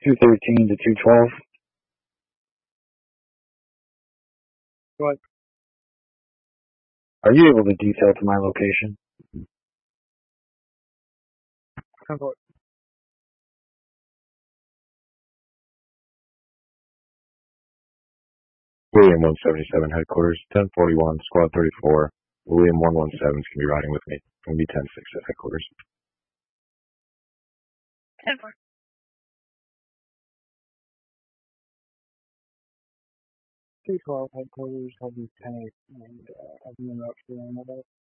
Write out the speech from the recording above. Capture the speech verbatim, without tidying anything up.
two thirteen to two twelve. What? Are you able to detail to my location? ten four. William one seventy-seven headquarters, ten forty-one, squad thirty-four. William one seventeen can be riding with me. It'll be ten six at headquarters. ten four. two twelve headquarters, have you ten eight, and uh, have you been up for one of those?